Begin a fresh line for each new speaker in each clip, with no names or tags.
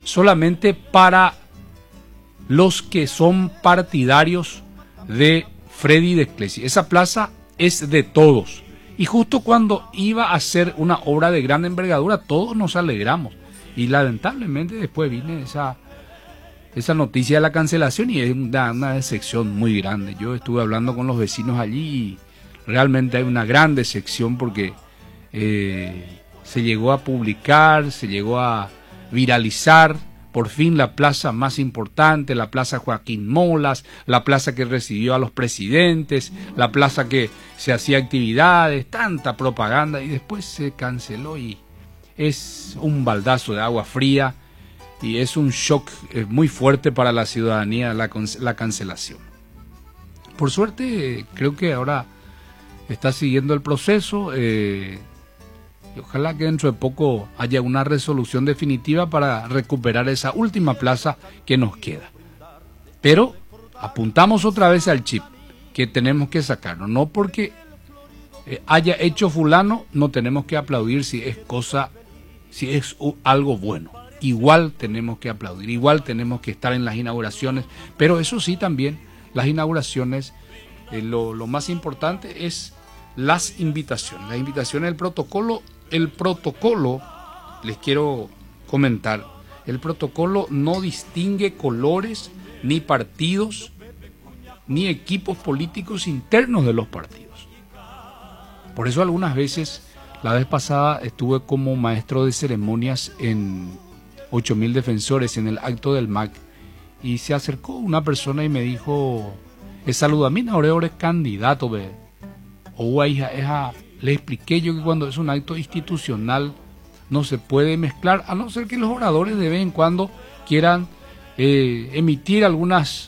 solamente para los que son partidarios de Freddy de Clesi. Esa plaza es de todos. Y justo cuando iba a ser una obra de gran envergadura, todos nos alegramos. Y lamentablemente después viene esa noticia de la cancelación y es una decepción muy grande. Yo estuve hablando con los vecinos allí y realmente hay una gran decepción porque se llegó a publicar, se llegó a viralizar por fin la plaza más importante, la plaza Joaquín Molas, la plaza que recibió a los presidentes, la plaza que se hacía actividades, tanta propaganda, y después se canceló y es un baldazo de agua fría y es un shock muy fuerte para la ciudadanía la cancelación. Por suerte creo que ahora está siguiendo el proceso y ojalá que dentro de poco haya una resolución definitiva para recuperar esa última plaza que nos queda. Pero apuntamos otra vez al chip que tenemos que sacarlo. No porque haya hecho fulano, no tenemos que aplaudir si es algo bueno. Igual tenemos que aplaudir, igual tenemos que estar en las inauguraciones. Pero eso sí, también las inauguraciones, lo más importante es las invitaciones. Las invitaciones del protocolo. El protocolo, les quiero comentar, el protocolo no distingue colores, ni partidos, ni equipos políticos internos de los partidos. Por eso algunas veces, la vez pasada estuve como maestro de ceremonias en 8.000 defensores en el acto del MAC y se acercó una persona y me dijo, saludame, ahora eres candidato, o hija, le expliqué yo que cuando es un acto institucional no se puede mezclar, a no ser que los oradores de vez en cuando quieran emitir algunos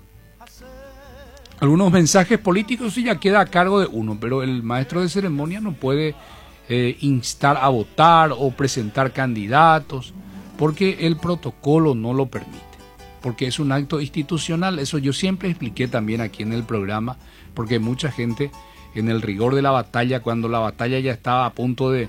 mensajes políticos y ya queda a cargo de uno, pero el maestro de ceremonia no puede instar a votar o presentar candidatos porque el protocolo no lo permite, porque es un acto institucional. Eso yo siempre expliqué también aquí en el programa, porque mucha gente en el rigor de la batalla, cuando la batalla ya estaba a punto de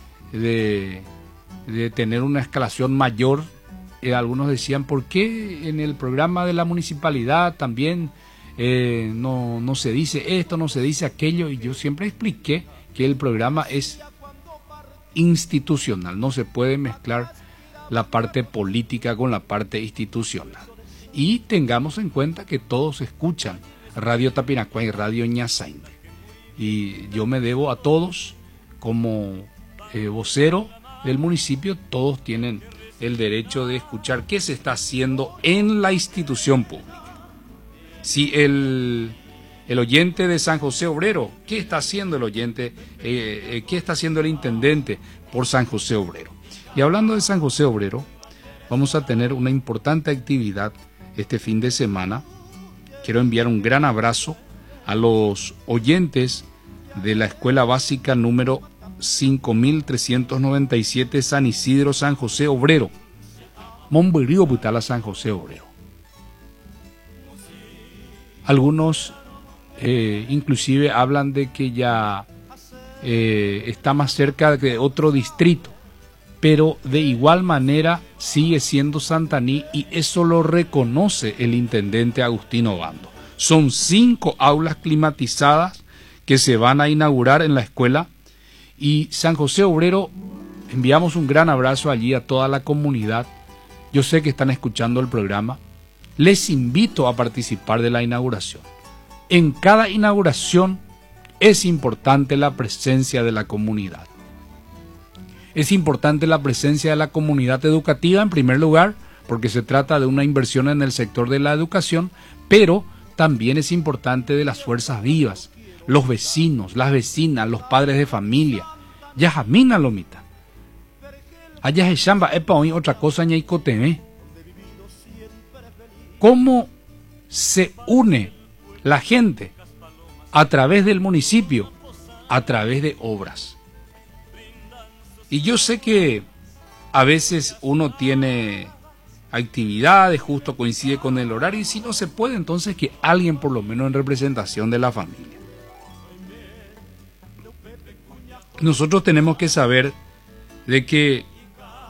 tener una escalación mayor, algunos decían, ¿por qué en el programa de la municipalidad también no se dice esto, no se dice aquello? Y yo siempre expliqué que el programa es institucional, no se puede mezclar la parte política con la parte institucional. Y tengamos en cuenta que todos escuchan Radio Tapiracua y Radio Ñasainte. Y yo me debo a todos, como vocero del municipio, todos tienen el derecho de escuchar qué se está haciendo en la institución pública. Si el oyente de San José Obrero, ¿qué está haciendo el oyente? ¿Qué está haciendo el intendente por San José Obrero? Y hablando de San José Obrero, vamos a tener una importante actividad este fin de semana. Quiero enviar un gran abrazo a los oyentes de la escuela básica número 5397 San Isidro, San José Obrero. Monberío Butala, San José Obrero. Algunos inclusive hablan de que ya está más cerca de otro distrito, pero de igual manera sigue siendo Santaní y eso lo reconoce el intendente Agustín Obando. Son 5 aulas climatizadas que se van a inaugurar en la escuela y San José Obrero, enviamos un gran abrazo allí a toda la comunidad. Yo sé que están escuchando el programa. Les invito a participar de la inauguración. En cada inauguración es importante la presencia de la comunidad. Es importante la presencia de la comunidad educativa en primer lugar, porque se trata de una inversión en el sector de la educación, pero también es importante de las fuerzas vivas, los vecinos, las vecinas, los padres de familia. Yajamina lomita. Allá se chamba, epa, hoy otra cosa ñaicoteme. ¿Cómo se une la gente a través del municipio? A través de obras. Y yo sé que a veces uno tiene actividades, justo coincide con el horario, y si no se puede, entonces que alguien por lo menos en representación de la familia. Nosotros tenemos que saber de que